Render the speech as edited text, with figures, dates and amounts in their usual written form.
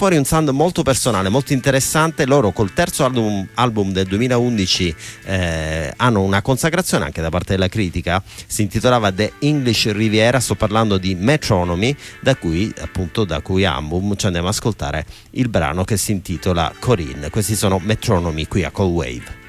fuori un sound molto personale, molto interessante. Loro col terzo album del 2011 hanno una consacrazione anche da parte della critica, si intitolava The English Riviera. Sto parlando di Metronomy, da cui album ci andiamo ad ascoltare il brano che si intitola Corinne. Questi sono Metronomy qui a Cold Wave.